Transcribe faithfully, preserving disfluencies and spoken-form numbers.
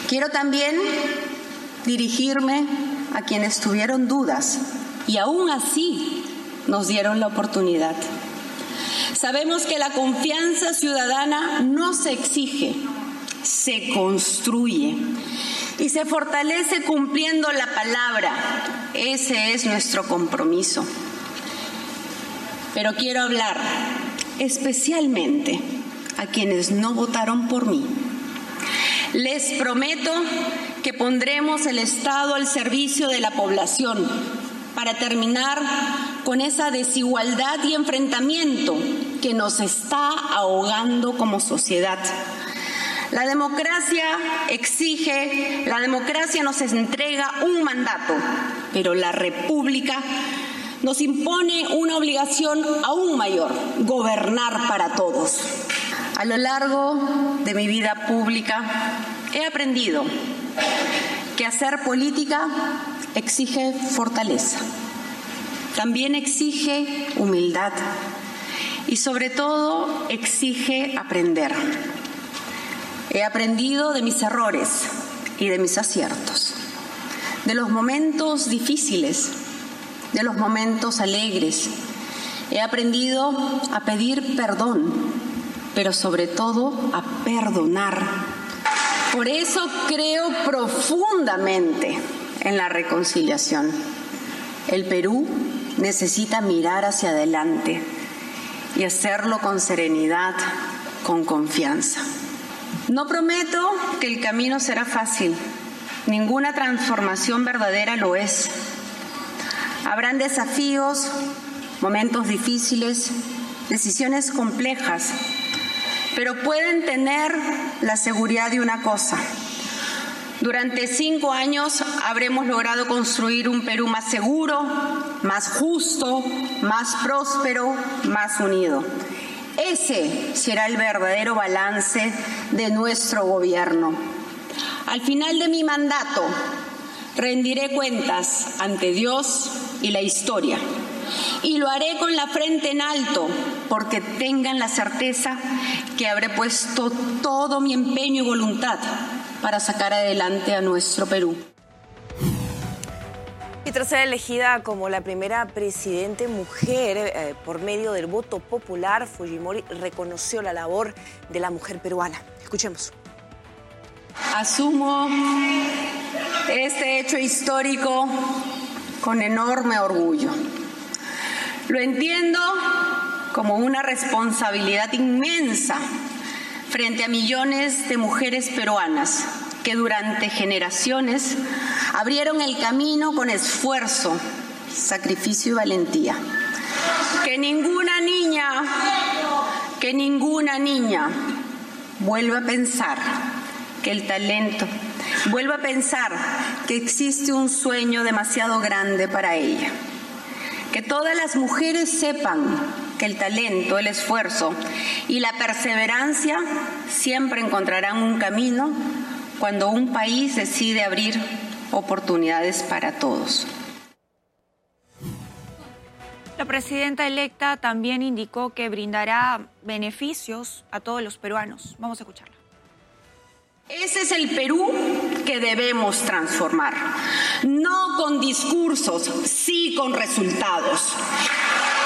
Quiero también dirigirme a quienes tuvieron dudas y aún así nos dieron la oportunidad. Sabemos que la confianza ciudadana no se exige, se construye y se fortalece cumpliendo la palabra. Ese es nuestro compromiso. Pero quiero hablar especialmente a quienes no votaron por mí. Les prometo que pondremos el Estado al servicio de la población para terminar con esa desigualdad y enfrentamiento que nos está ahogando como sociedad. La democracia exige, la democracia nos entrega un mandato, pero la República nos impone una obligación aún mayor: gobernar para todos. A lo largo de mi vida pública he aprendido que hacer política exige fortaleza, también exige humildad y sobre todo exige aprender. He aprendido de mis errores y de mis aciertos, de los momentos difíciles, de los momentos alegres. He aprendido a pedir perdón, pero sobre todo a perdonar. Por eso creo profundamente en la reconciliación. El Perú necesita mirar hacia adelante y hacerlo con serenidad, con confianza. No prometo que el camino será fácil. Ninguna transformación verdadera lo es. Habrán desafíos, momentos difíciles, decisiones complejas, pero pueden tener la seguridad de una cosa: durante cinco años habremos logrado construir un Perú más seguro, más justo, más próspero, más unido. Ese será el verdadero balance de nuestro gobierno. Al final de mi mandato, rendiré cuentas ante Dios y la historia. Y lo haré con la frente en alto, porque tengan la certeza que habré puesto todo mi empeño y voluntad para sacar adelante a nuestro Perú. Y tras ser elegida como la primera presidente mujer eh, por medio del voto popular, Fujimori reconoció la labor de la mujer peruana. Escuchemos. Asumo este hecho histórico con enorme orgullo. Lo entiendo como una responsabilidad inmensa frente a millones de mujeres peruanas que durante generaciones abrieron el camino con esfuerzo, sacrificio y valentía. Que ninguna niña, que ninguna niña vuelva a pensar que el talento, vuelva a pensar que existe un sueño demasiado grande para ella. Que todas las mujeres sepan que el talento, el esfuerzo y la perseverancia siempre encontrarán un camino cuando un país decide abrir oportunidades para todos. La presidenta electa también indicó que brindará beneficios a todos los peruanos. Vamos a escucharla. Ese es el Perú que debemos transformar, no con discursos, sí con resultados.